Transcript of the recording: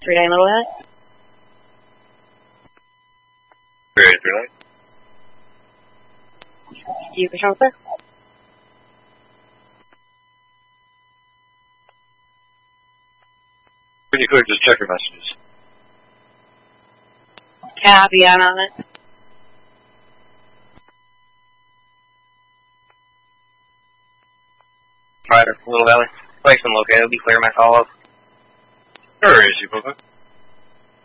39 Little Hat. Very 39. You can transfer. When you could, just check your messages. Copy, I'm on it. Ryder, Little Valley. Place and located. Be clear my call up. Where is you, Papa?